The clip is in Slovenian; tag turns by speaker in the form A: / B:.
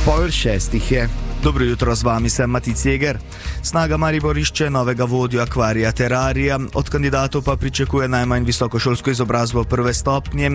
A: 5:30 je. Dobro jutro, z vami sem Matic Jeger. Snaga Maribor išče novega vodjo akvarija Terrarija, od kandidatov pa pričakuje najmanj visokošolsko izobrazbo prve stopnje